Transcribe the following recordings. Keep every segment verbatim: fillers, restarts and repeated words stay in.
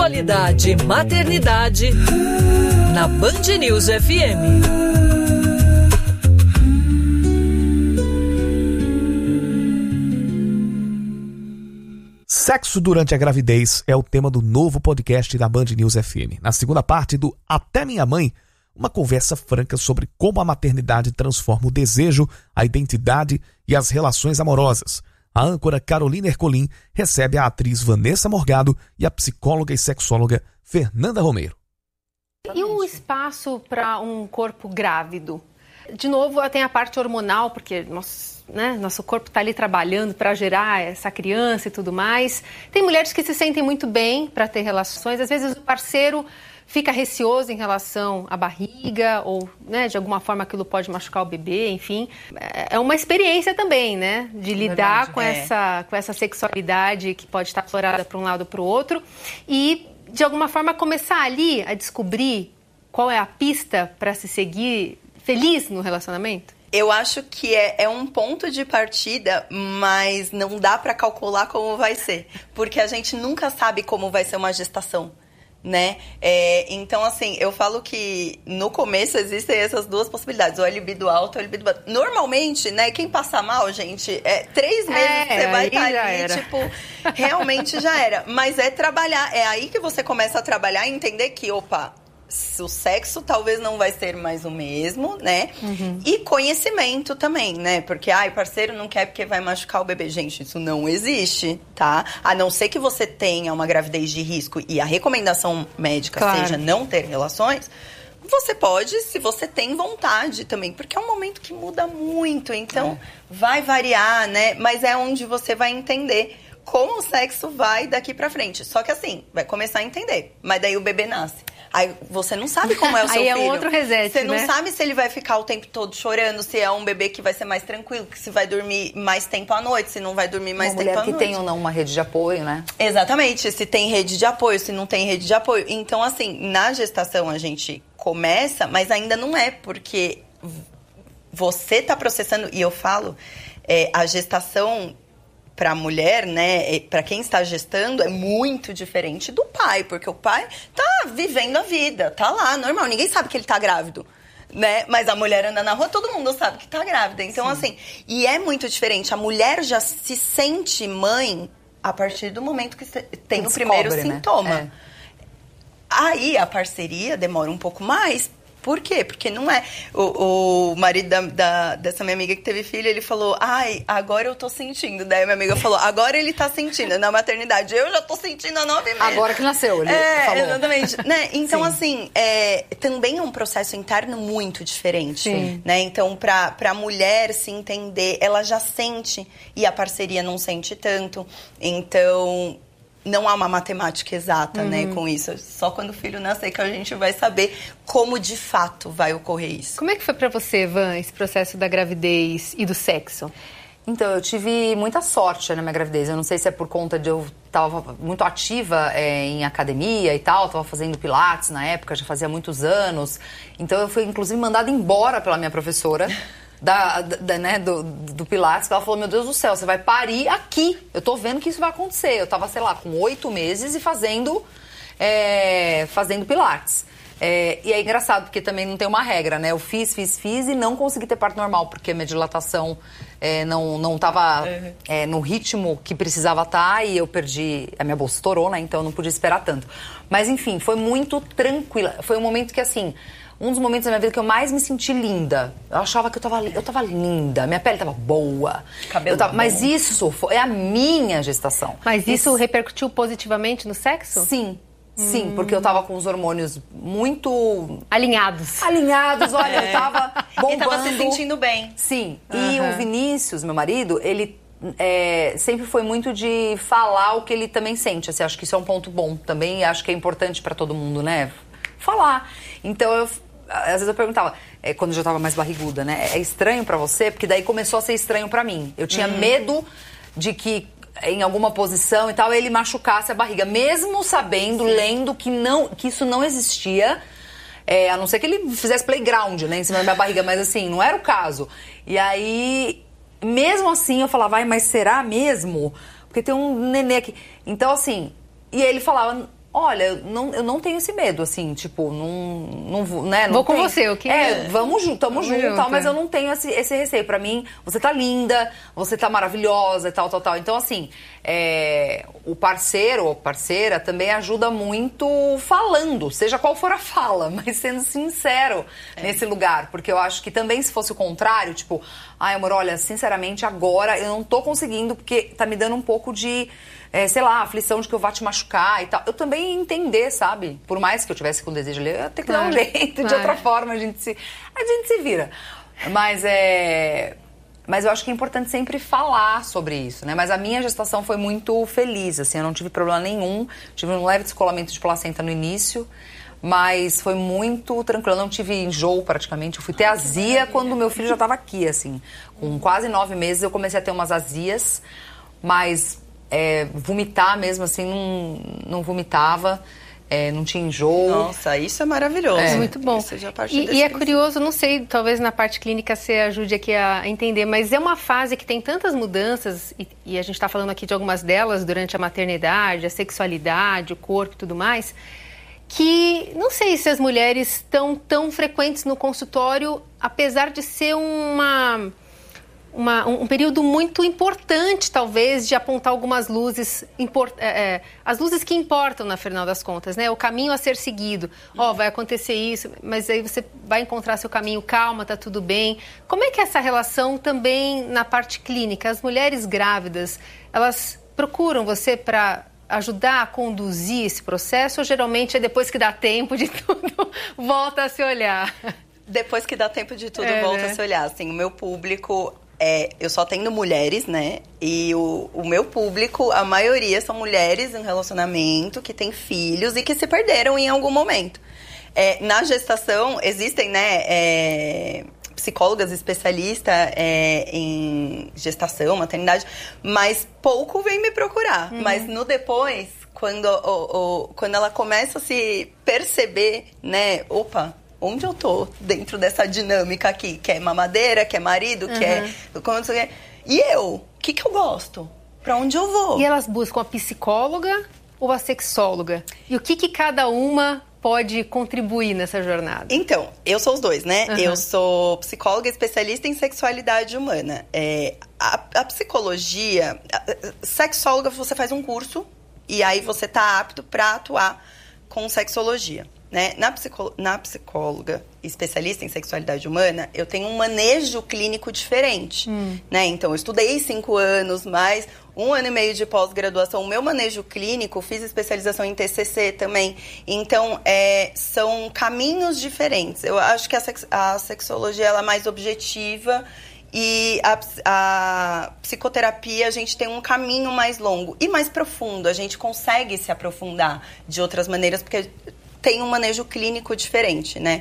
Sexualidade e maternidade na Band News F M. Sexo durante a gravidez é o tema do novo podcast da Band News F M. Na segunda parte do Até Minha Mãe, uma conversa franca sobre como a maternidade transforma o desejo, a identidade e as relações amorosas. A âncora Carolina Ercolim recebe a atriz Vanessa Morgado e a psicóloga e sexóloga Fernanda Romero. E o espaço para um corpo grávido? De novo, tem a parte hormonal, porque nosso, né, nosso corpo está ali trabalhando para gerar essa criança e tudo mais. Tem mulheres que se sentem muito bem para ter relações. Às vezes o parceiro fica receoso em relação à barriga ou, né, de alguma forma aquilo pode machucar o bebê, enfim. É uma experiência também, né, de lidar Verdade, com, é. essa, com essa sexualidade que pode estar aflorada para um lado ou para o outro e, de alguma forma, começar ali a descobrir qual é a pista para se seguir feliz no relacionamento? Eu acho que é, é um ponto de partida, mas não dá para calcular como vai ser, porque a gente nunca sabe como vai ser uma gestação. Né? É, então, assim, eu falo que no começo existem essas duas possibilidades, ou a libido alta ou a libido baixa. Normalmente, né, quem passa mal, gente, é três meses é, você vai estar ali, era. tipo, realmente já era. Mas é trabalhar, é aí que você começa a trabalhar e entender que, opa, o sexo talvez não vai ser mais o mesmo, né? Uhum. E conhecimento também, né? Porque, ai, parceiro não quer porque vai machucar o bebê. Gente, isso não existe, tá? A não ser que você tenha uma gravidez de risco e a recomendação médica claro. seja não ter relações, você pode, se você tem vontade também, porque é um momento que muda muito, então é. vai variar, né? Mas é onde você vai entender como o sexo vai daqui pra frente. Só que assim, vai começar a entender, mas daí o bebê nasce. Aí você não sabe como é o seu Aí filho. Aí é outro reset, Você não né? sabe se ele vai ficar o tempo todo chorando, se é um bebê que vai ser mais tranquilo, se vai dormir mais tempo à noite, se não vai dormir mais uma tempo à noite. Uma mulher que tem ou não uma rede de apoio, né? Exatamente, se tem rede de apoio, se não tem rede de apoio. Então, assim, na gestação a gente começa, mas ainda não é, porque você tá processando, e eu falo, é, a gestação para a mulher, né, para quem está gestando, é muito diferente do pai, porque o pai tá vivendo a vida, tá lá, normal, ninguém sabe que ele tá grávido, né, mas a mulher anda na rua, todo mundo sabe que tá grávida, então Sim. assim, e é muito diferente, a mulher já se sente mãe a partir do momento que tem que o primeiro descobre, sintoma. Né? É. Aí a parceria demora um pouco mais. Por quê? Porque não é... O, o marido da, da, dessa minha amiga que teve filho, ele falou, ai, agora eu tô sentindo. Daí minha amiga falou, agora ele tá sentindo. Na maternidade, eu já tô sentindo há nove meses. Agora que nasceu, ele é, falou. Exatamente. Né? Então, Sim. assim, é, também é um processo interno muito diferente. Sim. Né? Então, pra, pra mulher se entender, ela já sente e a parceria não sente tanto. Então... Não há uma matemática exata, uhum. né, com isso. Só quando o filho nascer que a gente vai saber como de fato vai ocorrer isso. Como é que foi pra você, Van, esse processo da gravidez e do sexo? Então, eu tive muita sorte na minha gravidez. Eu não sei se é por conta de eu tava muito ativa é, em academia e tal. Tava fazendo pilates na época, já fazia muitos anos. Então, eu fui, inclusive, mandada embora pela minha professora. Da, da, né, do, do Pilates, ela falou, meu Deus do céu, você vai parir aqui, eu tô vendo que isso vai acontecer. Eu tava, sei lá, com oito meses e fazendo é, fazendo Pilates. É, e é engraçado, porque também não tem uma regra, né? Eu fiz, fiz, fiz e não consegui ter parto normal, porque a minha dilatação é, não, não tava uhum. é, no ritmo que precisava estar, e eu perdi, a minha bolsa estourou, né? Então eu não podia esperar tanto. Mas enfim, foi muito tranquila. Foi um momento que, assim... Um dos momentos da minha vida que eu mais me senti linda. Eu achava que eu tava, eu tava linda, minha pele tava boa. Cabelo eu tava, bom. Mas isso foi, é a minha gestação. Mas isso, isso repercutiu positivamente no sexo? Sim, hum. sim, porque eu tava com os hormônios muito... Alinhados. Alinhados, olha, é. eu tava bombando. E tava se sentindo bem. Sim, uhum. e o Vinícius, meu marido, ele... É, sempre foi muito de falar o que ele também sente. Assim, acho que isso é um ponto bom também, e acho que é importante pra todo mundo, né? Falar. Então eu... Às vezes eu perguntava, é, quando eu já tava mais barriguda, né? É estranho pra você? Porque daí começou a ser estranho pra mim. Eu tinha uhum. medo de que em alguma posição e tal, ele machucasse a barriga. Mesmo sabendo, Sim. lendo que, não, que isso não existia. É, a não ser que ele fizesse playground, né? Em cima da minha barriga. Mas assim, não era o caso. E aí, mesmo assim, eu falava, ai, mas será mesmo? Porque tem um nenê aqui. Então assim, e ele falava... Olha, eu não, eu não tenho esse medo, assim, tipo, não, não vou, né? Não vou com tem, você, o que é? Vamos junto, tamo junto, junto, tal, mas é. eu não tenho esse, esse receio. Pra mim, você tá linda, você tá maravilhosa e tal, tal, tal. Então, assim, é, o parceiro ou parceira também ajuda muito falando, seja qual for a fala, mas sendo sincero é. nesse lugar. Porque eu acho que também, se fosse o contrário, tipo, ai, amor, olha, sinceramente, agora eu não tô conseguindo, porque tá me dando um pouco de... É, sei lá, aflição de que eu vá te machucar e tal. Eu também ia entender, sabe? Por mais que eu tivesse com desejo ali, eu ia ter que claro, dar um jeito, claro. de outra forma, a gente se, a gente se vira. Mas é... Mas eu acho que é importante sempre falar sobre isso, né? Mas a minha gestação foi muito feliz, assim, eu não tive problema nenhum. Tive um leve descolamento de placenta no início, mas foi muito tranquilo. Eu não tive enjoo praticamente. Eu fui ter ah, azia quando meu filho já estava aqui, assim. Com quase nove meses eu comecei a ter umas azias, mas... É, vomitar mesmo, assim, não, não vomitava, é, não tinha enjoo. Nossa, isso é maravilhoso. É muito bom. E, e é curioso, não sei, talvez na parte clínica você ajude aqui a entender, mas é uma fase que tem tantas mudanças, e, e a gente está falando aqui de algumas delas durante a maternidade, a sexualidade, o corpo e tudo mais, que não sei se as mulheres estão tão frequentes no consultório, apesar de ser uma... Uma, um, um período muito importante, talvez, de apontar algumas luzes, import, é, é, as luzes que importam, na final das contas, né? O caminho a ser seguido. Ó, oh, vai acontecer isso, mas aí você vai encontrar seu caminho, calma, tá tudo bem. Como é que é essa relação também na parte clínica? As mulheres grávidas, elas procuram você para ajudar a conduzir esse processo ou geralmente é depois que dá tempo de tudo, volta a se olhar? Depois que dá tempo de tudo, é, volta né? a se olhar. Assim, o meu público... É, eu só tenho mulheres, né? E o, o meu público, a maioria são mulheres em relacionamento, que têm filhos e que se perderam em algum momento. É, na gestação, existem, né, é, psicólogas especialistas é, em gestação, maternidade, mas pouco vem me procurar. Uhum. Mas no depois, quando, o, o, quando ela começa a se perceber, né, opa... Onde eu tô dentro dessa dinâmica aqui? Que é mamadeira, que é marido, que uhum. é... E eu? O que que eu gosto? Pra onde eu vou? E elas buscam a psicóloga ou a sexóloga? E o que que cada uma pode contribuir nessa jornada? Então, eu sou os dois, né? Uhum. Eu sou psicóloga especialista em sexualidade humana. É, a, a psicologia... A, sexóloga, você faz um curso e aí você tá apto pra atuar com sexologia. Né? Na, psicó- na psicóloga especialista em sexualidade humana, eu tenho um manejo clínico diferente. Hum. Né? Então, eu estudei cinco anos, mais um ano e meio de pós-graduação. O meu manejo clínico, fiz especialização em T C C também. Então, é, são caminhos diferentes. Eu acho que a, sex- a sexologia ela é mais objetiva e a, a psicoterapia, a gente tem um caminho mais longo e mais profundo. A gente consegue se aprofundar de outras maneiras, porque... tem um manejo clínico diferente, né?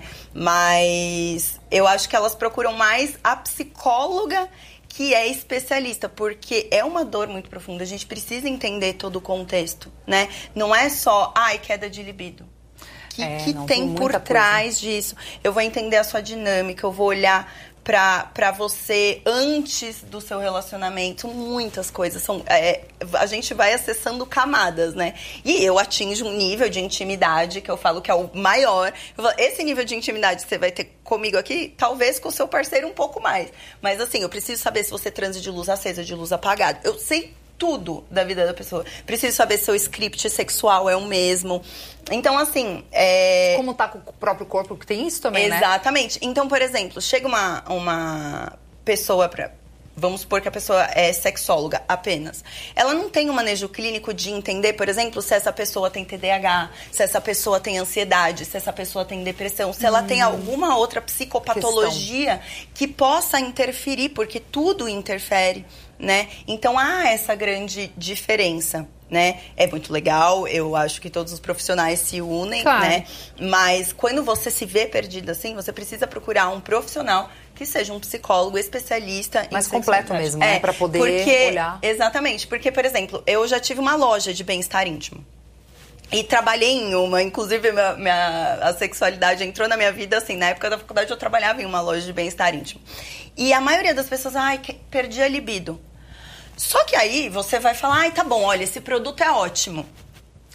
Mas eu acho que elas procuram mais a psicóloga que é especialista, porque é uma dor muito profunda. A gente precisa entender todo o contexto, né? Não é só, ai, queda de libido. O que, é, que não, tem por trás coisa. disso? Eu vou entender a sua dinâmica, eu vou olhar... Pra, pra você antes do seu relacionamento, muitas coisas. São, é, a gente vai acessando camadas, né? E eu atinjo um nível de intimidade que eu falo que é o maior. Eu falo, esse nível de intimidade que você vai ter comigo aqui, talvez com o seu parceiro um pouco mais. Mas assim, eu preciso saber se você transa de luz acesa, de luz apagada. Eu sei tudo da vida da pessoa. Preciso saber se seu script sexual é o mesmo. Então, assim... É... Como tá com o próprio corpo, que tem isso também, né? Exatamente. Então, por exemplo, chega uma, uma pessoa pra... Vamos supor que a pessoa é sexóloga apenas. Ela não tem um manejo clínico de entender, por exemplo, se essa pessoa tem T D A H, se essa pessoa tem ansiedade, se essa pessoa tem depressão, se ela hum. tem alguma outra psicopatologia Questão. que possa interferir, porque tudo interfere, né? Então, há essa grande diferença, né? É muito legal, eu acho que todos os profissionais se unem, claro. né? Mas quando você se vê perdida assim, você precisa procurar um profissional que seja um psicólogo especialista mais em completo mesmo, né? É, para poder porque, olhar. Exatamente, porque, por exemplo, eu já tive uma loja de bem-estar íntimo. E trabalhei em uma, inclusive minha, minha, a sexualidade entrou na minha vida, assim, na época da faculdade eu trabalhava em uma loja de bem-estar íntimo. E a maioria das pessoas, ai, perdi a libido. Só que aí você vai falar, ai, tá bom, olha, esse produto é ótimo.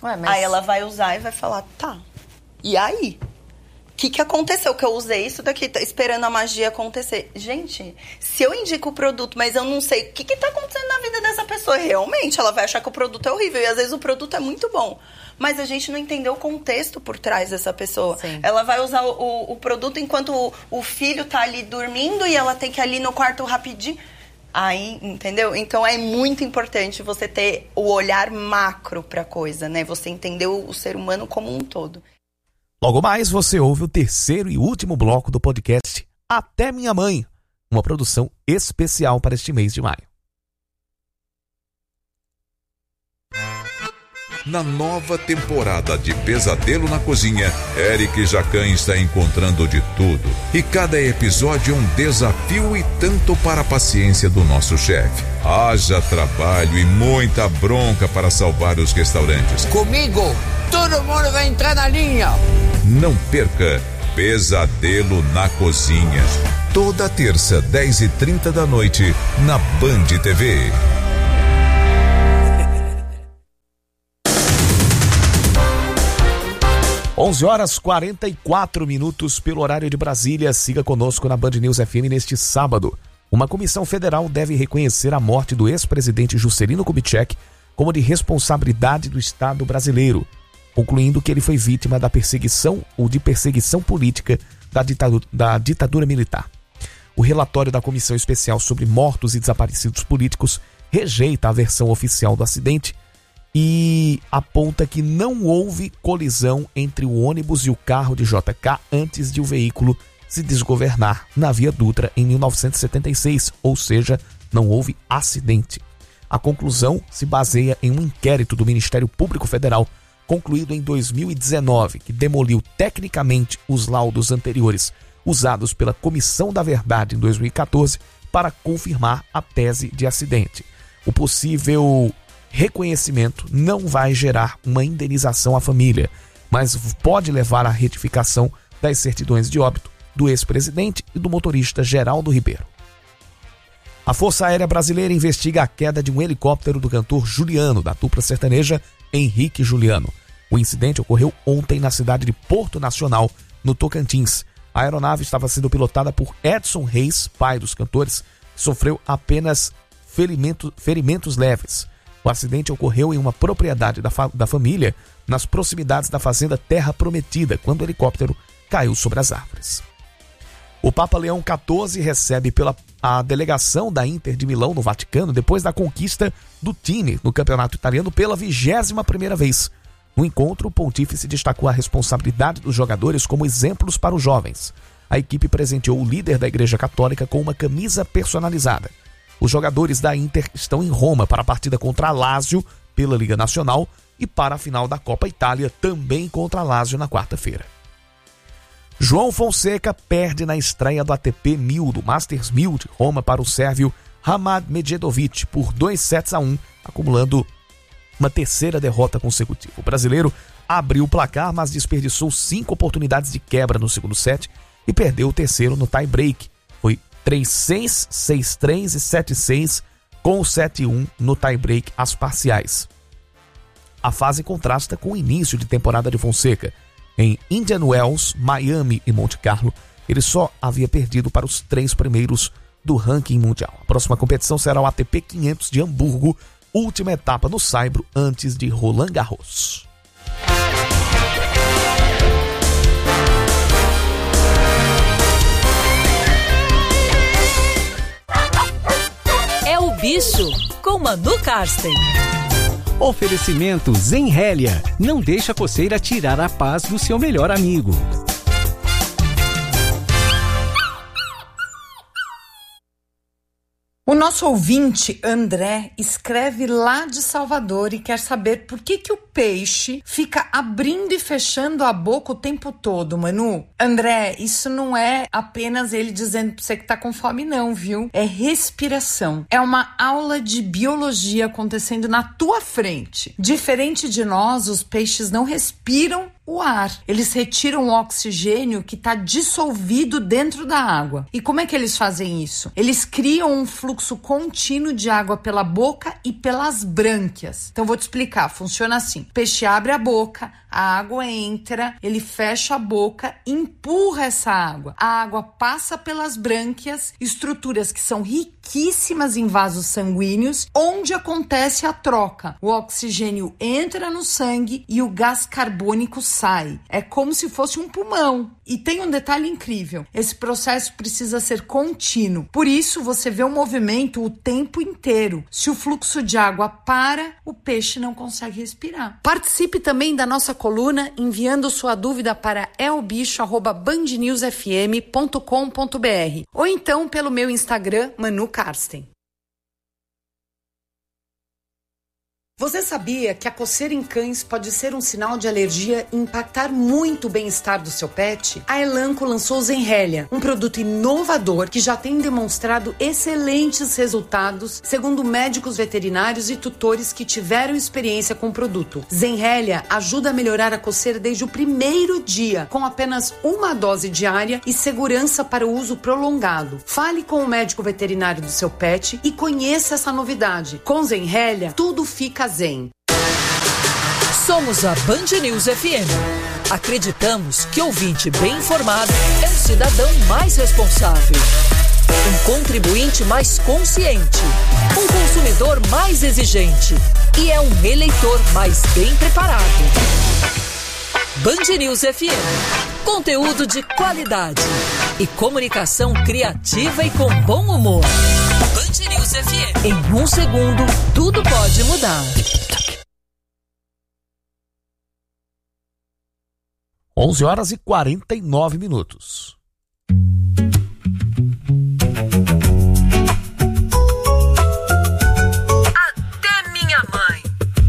Ué, mas... Aí ela vai usar e vai falar, tá, e aí? O que, que aconteceu? Que eu usei isso daqui, tá esperando a magia acontecer. Gente, se eu indico o produto, mas eu não sei o que, que tá acontecendo na vida dessa pessoa, realmente ela vai achar que o produto é horrível. E às vezes o produto é muito bom. Mas a gente não entendeu o contexto por trás dessa pessoa. Sim. Ela vai usar o, o, o produto enquanto o, o filho tá ali dormindo e ela tem que ir ali no quarto rapidinho. Aí, entendeu? Então é muito importante você ter o olhar macro pra coisa, né? Você entender o, o ser humano como um todo. Logo mais você ouve o terceiro e último bloco do podcast Até Minha Mãe, uma produção especial para este mês de maio. Na nova temporada de Pesadelo na Cozinha, Eric Jacan está encontrando de tudo. E cada episódio é um desafio e tanto para a paciência do nosso chefe. Haja trabalho e muita bronca para salvar os restaurantes. Comigo, todo mundo vai entrar na linha. Não perca Pesadelo na Cozinha. Toda terça, dez e trinta da noite, na Band T V. onze horas e quarenta e quatro minutos pelo horário de Brasília. Siga conosco na Band News F M neste sábado. Uma comissão federal deve reconhecer a morte do ex-presidente Juscelino Kubitschek como de responsabilidade do Estado brasileiro, concluindo que ele foi vítima da perseguição ou de perseguição política da ditadura, da ditadura militar. O relatório da Comissão Especial sobre Mortos e Desaparecidos Políticos rejeita a versão oficial do acidente e aponta que não houve colisão entre o ônibus e o carro de J K antes de o veículo se desgovernar na Via Dutra em mil novecentos e setenta e seis, ou seja, não houve acidente. A conclusão se baseia em um inquérito do Ministério Público Federal concluído em dois mil e dezenove, que demoliu tecnicamente os laudos anteriores usados pela Comissão da Verdade em dois mil e quatorze para confirmar a tese de acidente. O possível reconhecimento não vai gerar uma indenização à família, mas pode levar à retificação das certidões de óbito do ex-presidente e do motorista Geraldo Ribeiro. A Força Aérea Brasileira investiga a queda de um helicóptero do cantor Juliano, da dupla sertaneja Henrique e Juliano. O incidente ocorreu ontem na cidade de Porto Nacional, no Tocantins. A aeronave estava sendo pilotada por Edson Reis, pai dos cantores, que sofreu apenas ferimento, ferimentos leves. O acidente ocorreu em uma propriedade da, fa- da família, nas proximidades da fazenda Terra Prometida, quando o helicóptero caiu sobre as árvores. O Papa Leão quatorze recebe pela a delegação da Inter de Milão no Vaticano depois da conquista do time no campeonato italiano pela vigésima primeira vez. No encontro, o pontífice destacou a responsabilidade dos jogadores como exemplos para os jovens. A equipe presenteou o líder da Igreja Católica com uma camisa personalizada. Os jogadores da Inter estão em Roma para a partida contra a Lazio pela Liga Nacional e para a final da Copa Itália também contra a Lazio na quarta-feira. João Fonseca perde na estreia do A T P mil do Masters mil de Roma para o sérvio Hamad Medjedovic por dois sets a um, acumulando uma terceira derrota consecutiva. O brasileiro abriu o placar, mas desperdiçou cinco oportunidades de quebra no segundo set e perdeu o terceiro no tie-break. Foi três seis, seis três e sete seis, com o sete um no tie-break às parciais. A fase contrasta com o início de temporada de Fonseca. Em Indian Wells, Miami e Monte Carlo, ele só havia perdido para os três primeiros do ranking mundial. A próxima competição será o A T P quinhentos de Hamburgo, última etapa no saibro antes de Roland Garros. É o Bicho, com Manu Karsten. Oferecimento Zenrélia. Não deixa a coceira tirar a paz do seu melhor amigo. O nosso ouvinte, André, escreve lá de Salvador e quer saber por que que o peixe fica abrindo e fechando a boca o tempo todo, Manu. André, isso não é apenas ele dizendo pra você que tá com fome não, viu? É respiração. É uma aula de biologia acontecendo na tua frente. Diferente de nós, os peixes não respiram o ar. Eles retiram o oxigênio que está dissolvido dentro da água. E como é que eles fazem isso? Eles criam um fluxo contínuo de água pela boca e pelas brânquias. Então vou te explicar, funciona assim. O peixe abre a boca, a água entra, ele fecha a boca, empurra essa água. A água passa pelas brânquias, estruturas que são riquíssimas em vasos sanguíneos, onde acontece a troca. O oxigênio entra no sangue e o gás carbônico sai. É como se fosse um pulmão. E tem um detalhe incrível. Esse processo precisa ser contínuo. Por isso, você vê o movimento o tempo inteiro. Se o fluxo de água para, o peixe não consegue respirar. Participe também da nossa coluna enviando sua dúvida para elbicho arroba band news f m ponto com ponto b r ou então pelo meu Instagram, Manu Karsten. Você sabia que a coceira em cães pode ser um sinal de alergia e impactar muito o bem-estar do seu pet? A Elanco lançou o Zenrelia, um produto inovador que já tem demonstrado excelentes resultados, segundo médicos veterinários e tutores que tiveram experiência com o produto. Zenrelia ajuda a melhorar a coceira desde o primeiro dia, com apenas uma dose diária e segurança para o uso prolongado. Fale com o médico veterinário do seu pet e conheça essa novidade. Com Zenrelia, tudo fica zen. Somos a Band News F M. Acreditamos que ouvinte bem informado é um cidadão mais responsável, um contribuinte mais consciente, um consumidor mais exigente e é um eleitor mais bem preparado. Band News F M. Conteúdo de qualidade e comunicação criativa e com bom humor. Band News F M. Em um segundo, tudo pode mudar. onze horas e quarenta e nove minutos. Até minha mãe.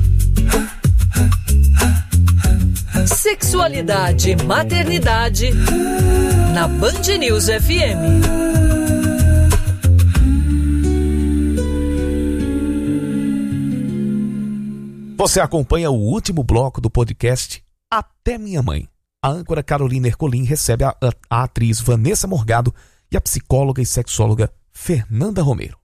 Sexualidade e maternidade na Band News F M. Você acompanha o último bloco do podcast Até Minha Mãe. A âncora Carolina Ercolim recebe a, a, a atriz Vanessa Morgado e a psicóloga e sexóloga Fernanda Romero.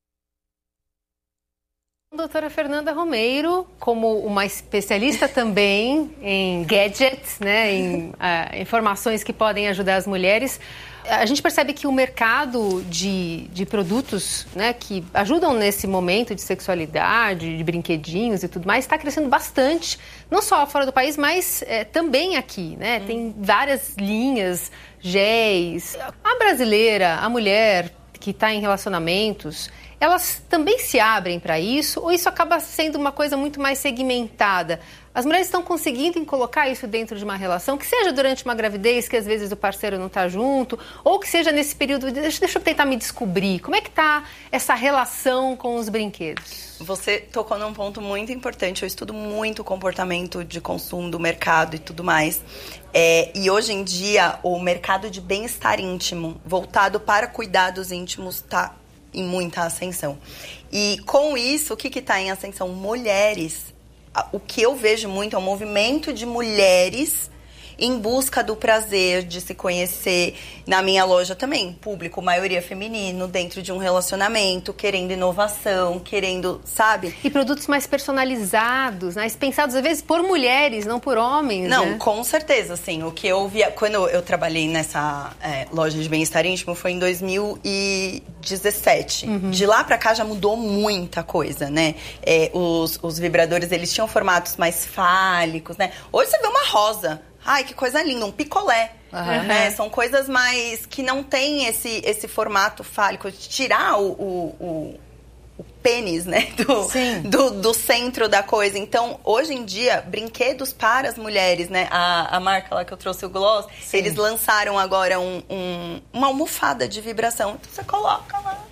Doutora Fernanda Romero, como uma especialista também em gadgets, né, em uh, informações que podem ajudar as mulheres, a gente percebe que o mercado de, de produtos, né, que ajudam nesse momento de sexualidade, de brinquedinhos e tudo mais, está crescendo bastante, não só fora do país, mas é, também aqui, né? Hum. Tem várias linhas, géis. A brasileira, a mulher que está em relacionamentos, elas também se abrem para isso ou isso acaba sendo uma coisa muito mais segmentada? As mulheres estão conseguindo colocar isso dentro de uma relação, que seja durante uma gravidez, que às vezes o parceiro não está junto, ou que seja nesse período, de, deixa, deixa eu tentar me descobrir. Como é que está essa relação com os brinquedos? Você tocou num ponto muito importante. Eu estudo muito o comportamento de consumo do mercado e tudo mais. É, e hoje em dia, o mercado de bem-estar íntimo, voltado para cuidados íntimos, está em muita ascensão. E com isso, o que está em ascensão? Mulheres. O que eu vejo muito é um movimento de mulheres em busca do prazer, de se conhecer. Na minha loja também, público, maioria feminino, dentro de um relacionamento, querendo inovação, querendo, sabe? E produtos mais personalizados, né? Pensados às vezes por mulheres, não por homens, Não, né? Com certeza, assim. O que eu via... Quando eu trabalhei nessa é, loja de bem-estar íntimo foi em dois mil e dezessete. Uhum. De lá pra cá já mudou muita coisa, né? É, os, os vibradores, eles tinham formatos mais fálicos, né? Hoje você vê uma rosa. Ai, que coisa linda, um picolé. Uhum. Né? São coisas mais que não tem esse, esse formato fálico. Tirar o, o, o, o pênis, né? Do, do, do centro da coisa. Então, hoje em dia, brinquedos para as mulheres, né? A, a marca lá que eu trouxe, o Gloss, Sim. eles lançaram agora um, um, uma almofada de vibração. Então, você coloca lá.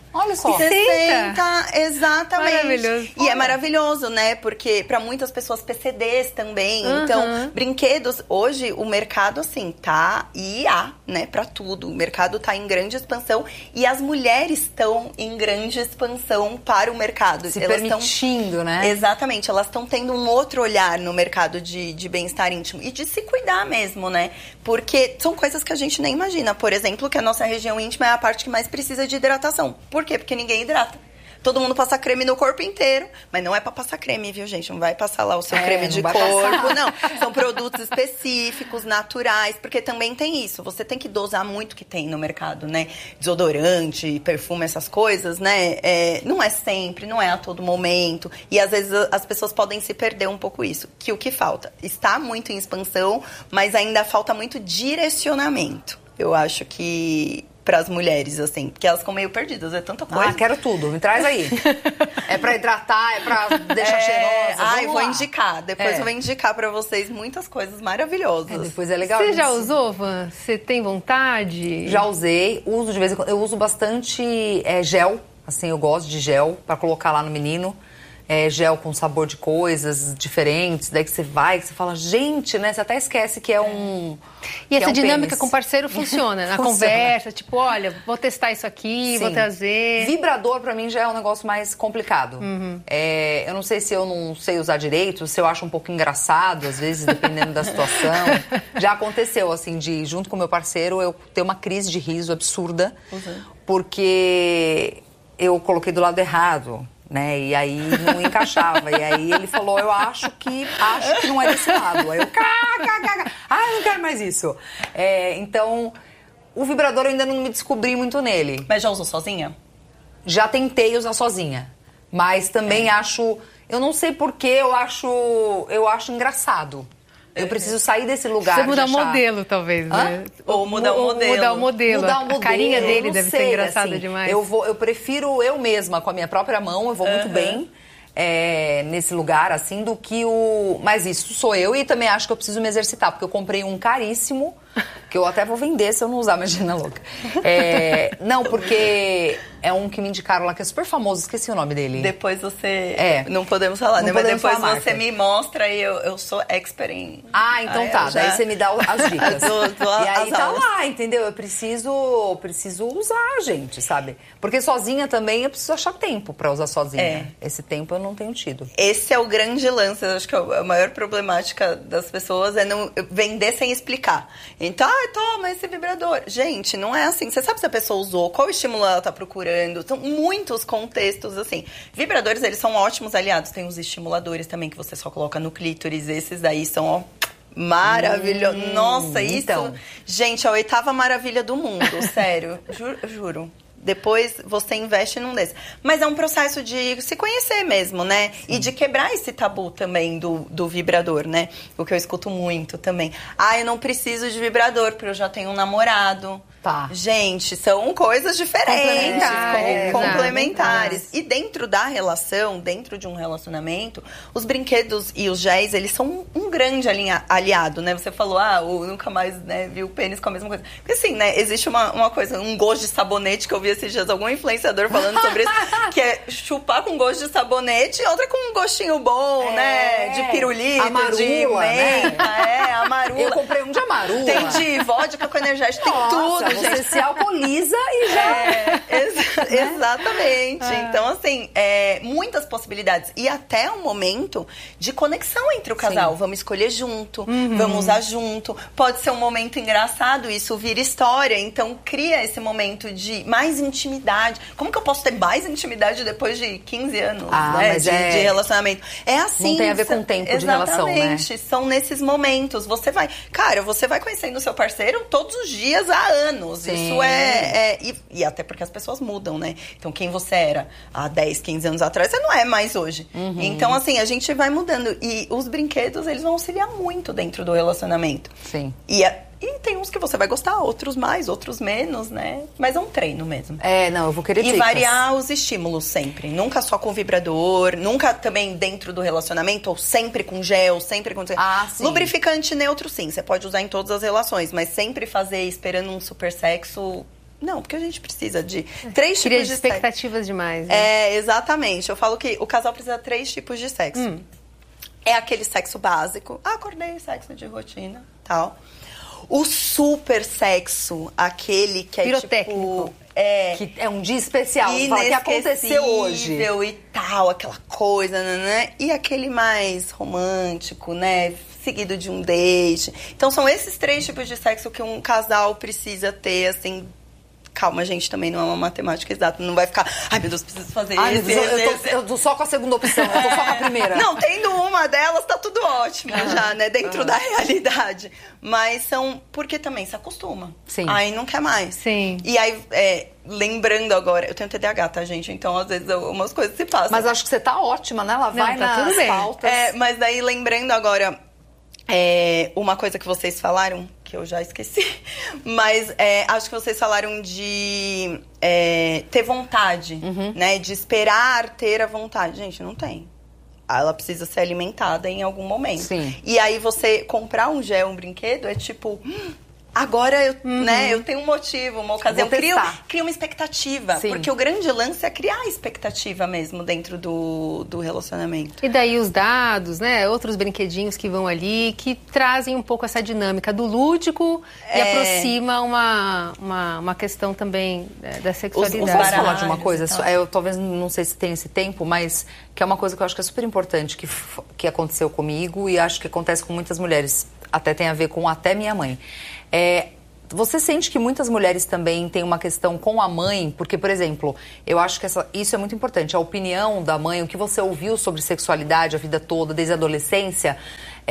Olha só. sessenta, exatamente. Maravilhoso. E é maravilhoso, né? Porque para muitas pessoas P C Ds também. Uhum. Então, brinquedos, hoje o mercado assim tá I A, né, para tudo. O mercado tá em grande expansão e as mulheres estão em grande expansão para o mercado. Se elas permitindo, tão, né? Exatamente, elas estão tendo um outro olhar no mercado de, de bem-estar íntimo e de se cuidar mesmo, né? Porque são coisas que a gente nem imagina. Por exemplo, que a nossa região íntima é a parte que mais precisa de hidratação. Por quê? Porque ninguém hidrata. Todo mundo passa creme no corpo inteiro, mas não é pra passar creme, viu, gente? Não vai passar lá o seu é, creme de não corpo, não. São produtos específicos, naturais, porque também tem isso. Você tem que dosar muito o que tem no mercado, né? Desodorante, perfume, essas coisas, né? É, não é sempre, não é a todo momento. E às vezes as pessoas podem se perder um pouco isso. Que o que falta? Está muito em expansão, mas ainda falta muito direcionamento. Eu acho que... para as mulheres, assim, porque elas ficam meio perdidas, é tanta coisa. Ah, quero tudo, me traz aí. É pra hidratar, é pra deixar é... cheirosa. Ah, eu vou lá. indicar, depois é. eu vou indicar pra vocês muitas coisas maravilhosas. É, depois é legal. Você isso. já usou, Van? Você tem vontade? Já usei, uso de vez em quando. Eu uso bastante é, gel, assim, eu gosto de gel pra colocar lá no menino. É, gel com sabor de coisas diferentes, daí que você vai, que você fala, gente, né? Você até esquece que é um... E essa é um dinâmica pênis. com o parceiro funciona, na Funciona. conversa, tipo, olha, vou testar isso aqui, Sim. vou trazer... Vibrador, pra mim, já é um negócio mais complicado. Uhum. É, eu não sei se eu não sei usar direito, se eu acho um pouco engraçado, às vezes, dependendo da situação. Já aconteceu, assim, de, junto com o meu parceiro, eu ter uma crise de riso absurda, uhum. porque eu coloquei do lado errado. Né? E aí não encaixava. E aí ele falou, eu acho que acho que não é desse lado. Aí eu, cá, cá, cá, cá. Ai, não quero mais isso. É, então, o vibrador eu ainda não me descobri muito nele. Mas já usou sozinha? Já tentei usar sozinha. Mas também é. acho... Eu não sei porquê, eu acho, eu acho engraçado. Eu preciso sair desse lugar. Você mudar de o achar... modelo, talvez, né? Ou mudar o modelo. Mudar o modelo. Mudar o modelo. A carinha dele deve sei, ser engraçada assim, demais. Eu, vou, eu prefiro eu mesma, com a minha própria mão, eu vou muito Uhum. bem é, nesse lugar, assim, do que o... Mas isso sou eu e também acho que eu preciso me exercitar, porque eu comprei um caríssimo, que eu até vou vender se eu não usar, imagina louca. É, não, porque é um que me indicaram lá, que é super famoso, esqueci o nome dele. Depois você... É. Não podemos falar, não né? Mas depois falar você me mostra e eu, eu sou expert em... Ah, então ah, tá. já... Daí você me dá as dicas. dou, dou e aí as tá aulas. lá, entendeu? Eu preciso, preciso usar, gente, sabe? Porque sozinha também eu preciso achar tempo pra usar sozinha. É. Esse tempo eu não tenho tido. Esse é o grande lance. Eu acho que a maior problemática das pessoas é não vender sem explicar. Então, ah, toma esse vibrador. Gente, não é assim. Você sabe se a pessoa usou, qual estímulo ela tá procurando. São muitos contextos, assim. Vibradores, eles são ótimos aliados. Tem os estimuladores também que você só coloca no clítoris. Esses daí são, ó, maravilhosos. Hum, Nossa, isso... Então. Gente, a oitava maravilha do mundo. Sério. Juro. juro. Depois você investe num desses. Mas é um processo de se conhecer mesmo, né? Sim. E de quebrar esse tabu também do, do vibrador, né? O que eu escuto muito também. Ah, eu não preciso de vibrador, porque eu já tenho um namorado. Tá. Gente, são coisas diferentes, complementares. com, complementares. E dentro da relação, dentro de um relacionamento, os brinquedos e os géis, eles são um, um grande alinha, aliado, né? Você falou, ah, eu nunca mais, né, vi o pênis com a mesma coisa. Porque assim, né, existe uma, uma coisa, um gosto de sabonete que eu vi esses dias, algum influenciador falando sobre isso, que é chupar com gosto de sabonete e outra com um gostinho bom, é, né? De pirulito, amarula, de menta, né? é, amarula. Eu comprei um de amarula. Tem de vodka com energético, tem tudo. Você gente. se alcooliza e já... É, ex exatamente. É. Então, assim, é, muitas possibilidades. E até um momento de conexão entre o casal. Sim. Vamos escolher junto, uhum. vamos usar junto. Pode ser um momento engraçado, isso vira história. Então, cria esse momento de mais intimidade. Como que eu posso ter mais intimidade depois de quinze anos, ah, né, mas de, é... de relacionamento? É assim. Não tem a ver com tempo exatamente, de relação, né? Exatamente. São nesses momentos. Você vai... Cara, você vai conhecendo o seu parceiro todos os dias há anos. Sim. Isso é... é e, e até porque as pessoas mudam, né? Então, quem você era há dez, quinze anos atrás, você não é mais hoje. Uhum. Então, assim, a gente vai mudando. E os brinquedos, eles vão auxiliar muito dentro do relacionamento. Sim. E, a, e tem uns que você vai gostar, outros mais, outros menos, né? Mas é um treino mesmo. É, não, eu vou querer E dicas. variar os estímulos sempre. Nunca só com vibrador, nunca também dentro do relacionamento, ou sempre com gel, sempre com... Ah, sim. Lubrificante neutro, sim. Você pode usar em todas as relações, mas sempre fazer esperando um super sexo... Não, porque a gente precisa de três Cria tipos de expectativas sexo. demais. Né? É, exatamente. Eu falo que o casal precisa de três tipos de sexo. Hum. É aquele sexo básico. Ah, acordei, sexo de rotina, tal. O super sexo, aquele que é pirotécnico. Tipo... É, que é um dia especial, você fala que aconteceu hoje. E tal, aquela coisa, né? E aquele mais romântico, né? Seguido de um date. Então, são esses três tipos de sexo que um casal precisa ter, assim... Calma, gente, também não é uma matemática exata. Não vai ficar, ai, meu Deus, preciso fazer ai, esse, Deus, esse, eu, tô, esse. eu tô só com a segunda opção, eu tô só com a primeira. Não, tendo uma delas, tá tudo ótimo ah, já, né? Dentro ah. da realidade. Mas são... Porque também se acostuma. Sim. Aí não quer mais. Sim. E aí, é, lembrando agora... Eu tenho T D A H, tá, gente? Então, às vezes, umas coisas se passam. Mas acho que você tá ótima, né? Ela vai não, tá nas tudo bem. pautas. É, mas daí, lembrando agora... É, uma coisa que vocês falaram, que eu já esqueci, mas é, acho que vocês falaram de é, ter vontade, uhum. né? De esperar ter a vontade. Gente, não tem. Ela precisa ser alimentada em algum momento. Sim. E aí você comprar um gel, um brinquedo, é tipo... Agora eu, uhum. né, eu tenho um motivo, uma ocasião. Cria, cria uma expectativa. Sim. Porque o grande lance é criar expectativa mesmo dentro do, do relacionamento. E daí os dados, né? Outros brinquedinhos que vão ali, que trazem um pouco essa dinâmica do lúdico é... e aproxima uma, uma, uma questão também é, da sexualidade. Os, os Posso falar de uma coisa? É, eu talvez não sei se tem esse tempo, mas que é uma coisa que eu acho que é super importante que, que aconteceu comigo e acho que acontece com muitas mulheres. Até tem a ver com até minha mãe. É, você sente que muitas mulheres também têm uma questão com a mãe? Porque, por exemplo, eu acho que essa, isso é muito importante. A opinião da mãe, o que você ouviu sobre sexualidade a vida toda, desde a adolescência,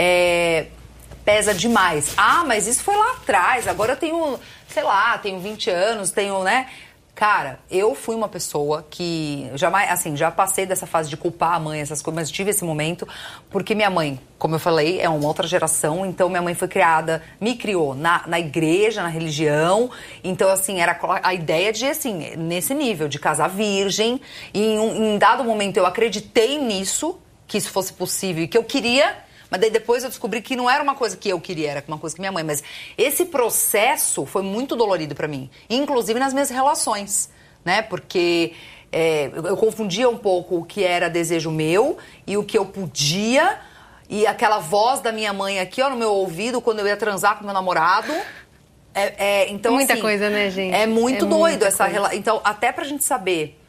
é, pesa demais. Ah, mas isso foi lá atrás. Agora eu tenho, sei lá, tenho vinte anos, tenho, né... Cara, eu fui uma pessoa que jamais, assim, já passei dessa fase de culpar a mãe, essas coisas, mas tive esse momento, porque minha mãe, como eu falei, é uma outra geração, então minha mãe foi criada, me criou na, na igreja, na religião, então, assim, era a ideia de, assim, nesse nível, de casar virgem, e em um em dado momento eu acreditei nisso, que isso fosse possível e que eu queria... Mas daí depois eu descobri que não era uma coisa que eu queria, era uma coisa que minha mãe... Mas esse processo foi muito dolorido pra mim. Inclusive nas minhas relações, né? Porque é, eu confundia um pouco o que era desejo meu e o que eu podia. E aquela voz da minha mãe aqui, ó, no meu ouvido, quando eu ia transar com meu namorado. É, é, então, muita assim, coisa, né, gente? É muito é doido essa relação. Então, até pra gente saber...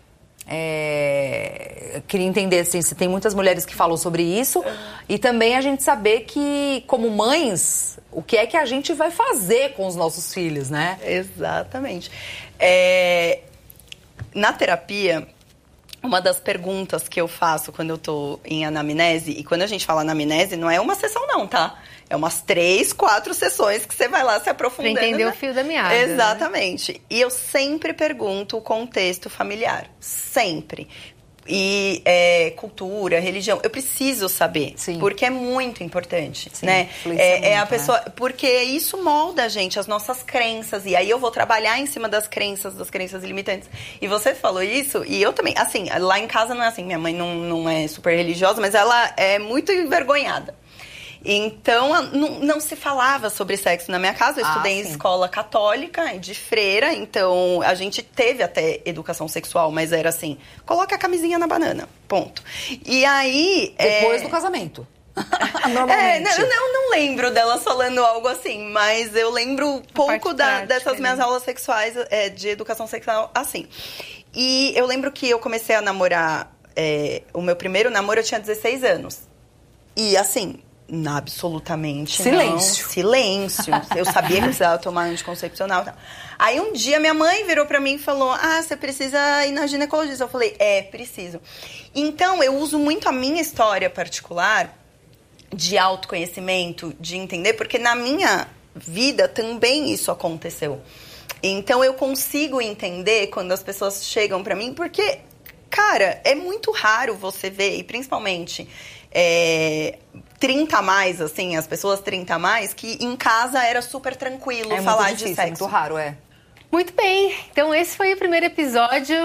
É, queria entender assim, se tem muitas mulheres que falam sobre isso uhum. e também a gente saber que, como mães, o que é que a gente vai fazer com os nossos filhos, né? Exatamente. É, na terapia, uma das perguntas que eu faço quando eu tô em anamnese, e quando a gente fala anamnese, não é uma sessão não, tá? É umas três, quatro sessões que você vai lá se aprofundando. Pra entender né? o fio da meada. Exatamente. Né? E eu sempre pergunto o contexto familiar. Sempre. E é, cultura, religião. Eu preciso saber. Sim. Porque é muito importante. Sim, né? É, muito, é a pessoa. né? Porque isso molda a gente, as nossas crenças. E aí eu vou trabalhar em cima das crenças, das crenças limitantes. E você falou isso, e eu também. Assim, lá em casa não é assim. Minha mãe não, não é super religiosa, mas ela é muito envergonhada. Então, não, não se falava sobre sexo na minha casa. Eu ah, estudei sim. em escola católica, de freira. Então, a gente teve até educação sexual, mas era assim, coloca a camisinha na banana, ponto. E aí... Depois é... do casamento. É, não, não, não lembro delas falando algo assim, mas eu lembro pouco da, dessas minhas aulas sexuais, é, de educação sexual, assim. E eu lembro que eu comecei a namorar, é, o meu primeiro namoro eu tinha dezesseis anos. E assim... Absolutamente silêncio. Não. Silêncio. Eu sabia que precisava tomar anticoncepcional. Tal. Aí um dia minha mãe virou pra mim e falou: ah, você precisa ir na ginecologista. Eu falei: é, preciso. Então eu uso muito a minha história particular de autoconhecimento, de entender, porque na minha vida também isso aconteceu. Então eu consigo entender quando as pessoas chegam pra mim, porque, cara, é muito raro você ver, e principalmente... É, trinta a mais, assim, as pessoas trinta a mais, que em casa era super tranquilo é falar muito difícil, de sexo. É muito raro, é. Muito bem, então esse foi o primeiro episódio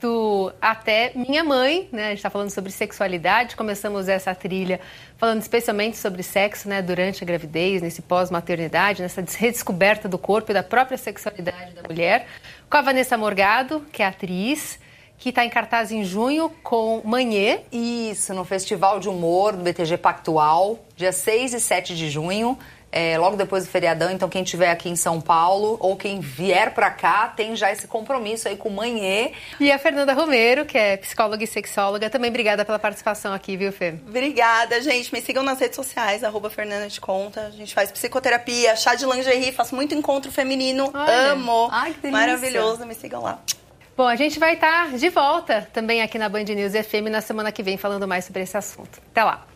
do Até Minha Mãe, né? A gente está falando sobre sexualidade, começamos essa trilha falando especialmente sobre sexo, né? Durante a gravidez, nesse pós-maternidade, nessa redescoberta do corpo e da própria sexualidade da mulher, com a Vanessa Morgado, que é atriz, que está em cartaz em junho com Manhê. Isso, no Festival de Humor do B T G Pactual, dia seis e sete de junho. É, logo depois do feriadão, então quem estiver aqui em São Paulo ou quem vier pra cá tem já esse compromisso aí com o Manhê. E a Fernanda Romero, que é psicóloga e sexóloga, também obrigada pela participação aqui, viu, Fê? Obrigada, gente. Me sigam nas redes sociais, arroba Fernanda de Conta. A gente faz psicoterapia, chá de lingerie, faço muito encontro feminino. Olha. Amo. Ai, que delícia. Maravilhoso, me sigam lá. Bom, a gente vai estar de volta também aqui na Band News F M na semana que vem falando mais sobre esse assunto. Até lá!